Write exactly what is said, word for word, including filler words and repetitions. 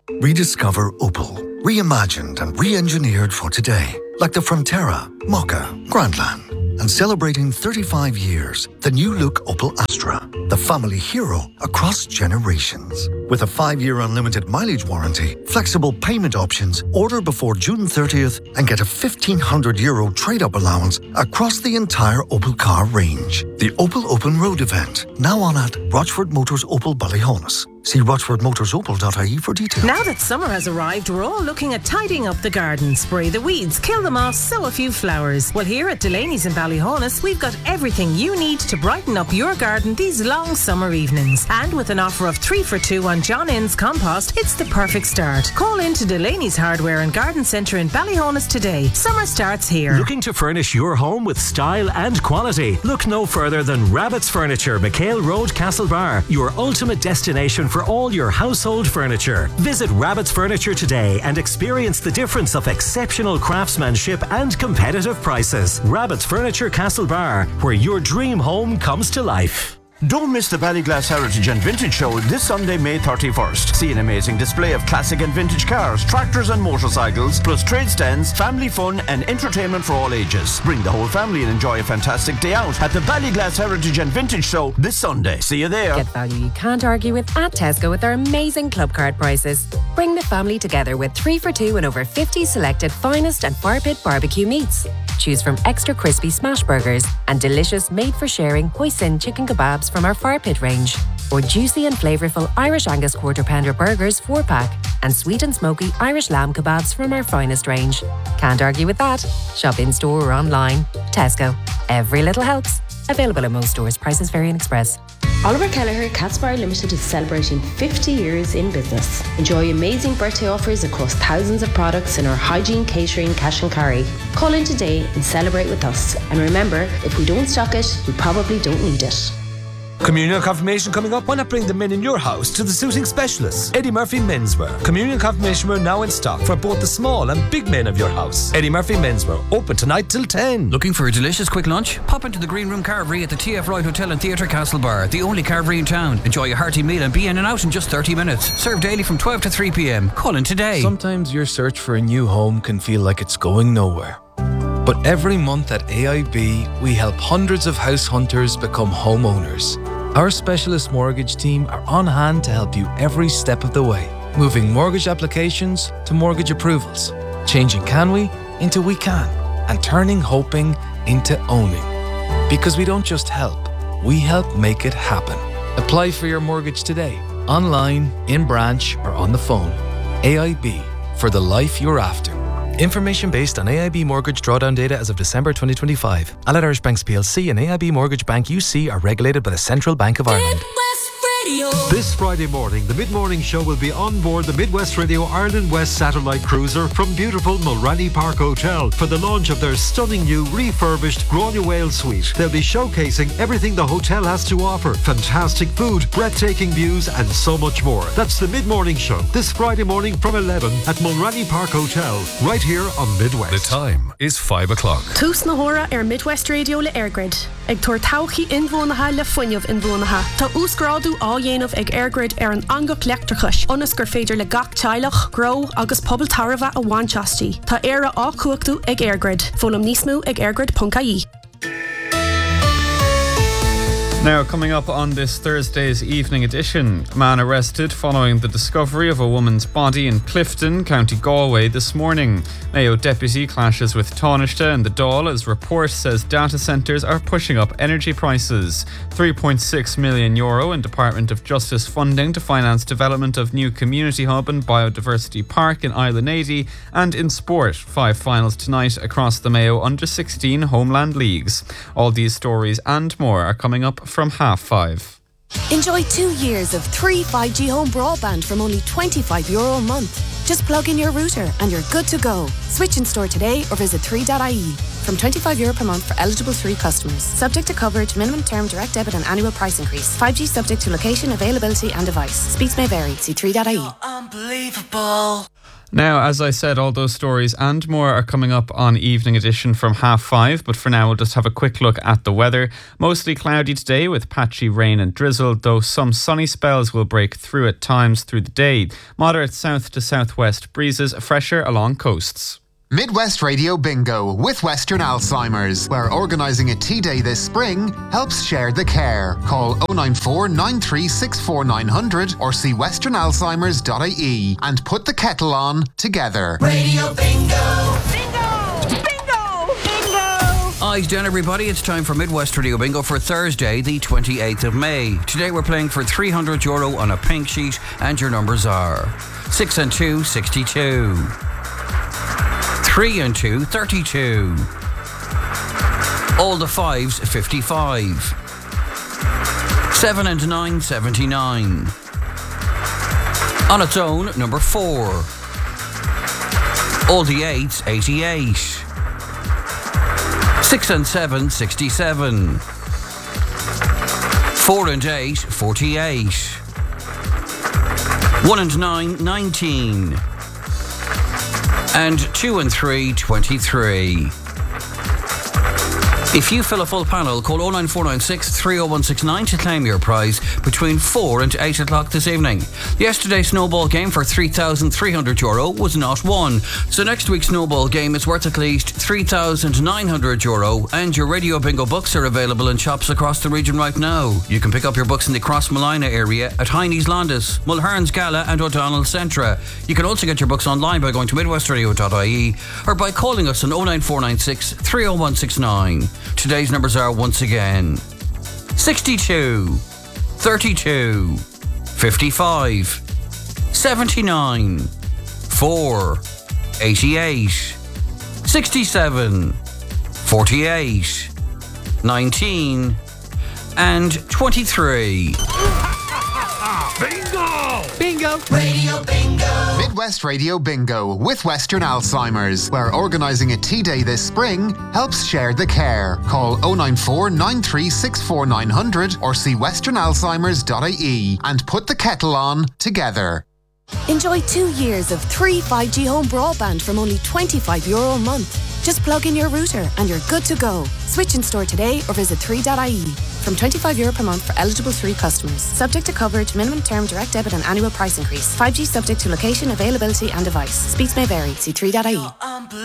Rediscover Opel. Reimagined and re-engineered for today. Like the Frontera, Mokka, Grandland. And celebrating thirty-five years, the new look Opel Astra. The family hero across generations. With a five-year unlimited mileage warranty, flexible payment options, order before June thirtieth and get a fifteen hundred euro trade-up allowance across the entire Opel car range. The Opel Open Road event, now on at Rochford Motors Opel Ballyhonus. See rochford motors opel dot I E for details. Now that summer has arrived, we're all looking at tidying up the garden. Spray the weeds, kill them off, sow a few flowers. Well, here at Delaney's in Ballyhonus, we've got everything you need to brighten up your garden these long summer evenings. And with an offer of three for two on John Innes compost, it's the perfect start. Call in to Delaney's Hardware and Garden Centre in Ballyhonus today. Summer starts here. Looking to furnish your home with style and quality? Look no further than Rabbit's Furniture, McHale Road, Castlebar, your ultimate destination for all your household furniture. Visit Rabbit's Furniture today and experience the difference of exceptional craftsmanship and competitive prices. Rabbit's Furniture, Castlebar, where your dream home comes to life. Don't miss the Ballyglass Heritage and Vintage Show this Sunday, May thirty-first. See an amazing display of classic and vintage cars, tractors and motorcycles, plus trade stands, family fun and entertainment for all ages. Bring the whole family and enjoy a fantastic day out at the Ballyglass Heritage and Vintage Show this Sunday. See you there. Get value you can't argue with at Tesco with their amazing club card prices. Bring the family together with three for two and over fifty selected finest and fire pit barbecue meats. Choose from extra crispy smash burgers and delicious made-for-sharing hoisin chicken kebabs from our fire pit range, or juicy and flavourful Irish Angus quarter pounder burgers four pack and sweet and smoky Irish lamb kebabs from our finest range. Can't argue with that. Shop in store or online. Tesco. Every little helps. Available at most stores. Prices vary in Express. Oliver Kelleher Catsbar Limited is celebrating fifty years in business. Enjoy amazing birthday offers across thousands of products in our hygiene, catering, cash and carry. Call in today and celebrate with us. And remember, if we don't stock it, we probably don't need it. Communion confirmation coming up. Why not bring the men in your house to the suiting specialists? Eddie Murphy Menswear. Communion confirmation wear now in stock for both the small and big men of your house. Eddie Murphy Menswear. Open tonight till ten. Looking for a delicious quick lunch? Pop into the Green Room Carvery at the T F Royal Hotel and Theatre Castlebar. The only carvery in town. Enjoy a hearty meal and be in and out in just thirty minutes. Served daily from twelve to three p.m. Call in today. Sometimes your search for a new home can feel like it's going nowhere. But every month at A I B, we help hundreds of house hunters become homeowners. Our specialist mortgage team are on hand to help you every step of the way, moving mortgage applications to mortgage approvals, changing can we into we can, and turning hoping into owning. Because we don't just help, we help make it happen. Apply for your mortgage today, online, in branch, or on the phone. A I B, for the life you're after. Information based on A I B mortgage drawdown data as of December twenty twenty-five. Allied Irish Banks P L C and A I B Mortgage Bank U C are regulated by the Central Bank of Ireland. This Friday morning, the Mid-Morning Show will be on board the Midwest Radio Ireland West Satellite Cruiser from beautiful Mulranny Park Hotel for the launch of their stunning new refurbished Granuaile Suite. They'll be showcasing everything the hotel has to offer. Fantastic food, breathtaking views and so much more. That's the Mid-Morning Show this Friday morning from eleven at Mulranny Park Hotel, right here on Midwest. The time is five o'clock. Tús na hora ar Midwest Radio le Airgrid. Ag tuair tauchi inbhuanacha le fuinneamh inbhuanacha. Tá úsgrádu á dhéanamh ag Airgrid ar an angach leachtarchais. Onas gur féidir le gach teilech, gro agus pobl tarva a bhainteastí. Tá éire á cuachtú ag Airgrid. Fólam níos mó ag airgrid dot I E. Now, coming up on this Thursday's evening edition, a man arrested following the discovery of a woman's body in Clifton, County Galway this morning. Mayo deputy clashes with Taoiseach and the Dáil as report says data centres are pushing up energy prices. three point six million euro in Department of Justice funding to finance development of new community hub and biodiversity park in Island-Eighty. And in sport, five finals tonight across the Mayo under sixteen homeland leagues. All these stories and more are coming up from half five. Enjoy two years of three five G home broadband from only twenty-five euro a month. Just plug in your router and you're good to go. Switch in store today or visit three dot I E. From twenty-five euro per month for eligible three customers. Subject to coverage, minimum term, direct debit and annual price increase. five G subject to location, availability and device. Speeds may vary. See three dot I E. Unbelievable. Now, as I said, all those stories and more are coming up on Evening Edition from half five, but for now we'll just have a quick look at the weather. Mostly cloudy today with patchy rain and drizzle, though some sunny spells will break through at times through the day. Moderate south to southwest breezes, fresher along coasts. Midwest Radio Bingo with Western Alzheimer's, where organising a tea day this spring helps share the care. Call oh nine four, nine three six four, nine hundred or see western alzheimers dot I E and put the kettle on together. Radio Bingo! Bingo! Bingo! Bingo! Eyes down, everybody. It's time for Midwest Radio Bingo for Thursday, the twenty-eighth of May. Today we're playing for three hundred euro on a pink sheet, and your numbers are six and two, sixty-two. Three and two, thirty-two. All the fives, fifty-five. Seven and nine, seventy-nine. On its own, number four. All the eights, eighty-eight. Six and seven, sixty-seven. Four and eight, forty-eight. One and nine, nineteen. And two and three, twenty-three. If you fill a full panel, call oh nine four nine six, three oh one six nine to claim your prize between four and eight o'clock this evening. Yesterday's snowball game for three thousand three hundred euro was not won. So next week's snowball game is worth at least three thousand nine hundred euro, and your Radio Bingo books are available in shops across the region right now. You can pick up your books in the Crossmolina area at Heine's Landis, Mulherns Gala and O'Donnell Centra. You can also get your books online by going to midwest radio dot I E or by calling us on oh nine four nine six, three oh one six nine. Today's numbers are once again sixty-two, thirty-two, fifty-five, seventy-nine, four, eighty-eight, sixty-seven, forty-eight, nineteen, and twenty-three. Bingo! Bingo! Radio Bingo! Midwest Radio Bingo with Western Alzheimer's, where organising a tea day this spring helps share the care. Call oh nine four, nine three six four, nine hundred or see western alzheimers dot I E and put the kettle on together. Enjoy two years of three five G home broadband from only twenty-five euro a month. Just plug in your router and you're good to go. Switch in store today or visit three dot I E. From twenty-five euro per month for eligible three customers. Subject to coverage, minimum term, direct debit and annual price increase. five G subject to location, availability and device. Speeds may vary. See three dot I E.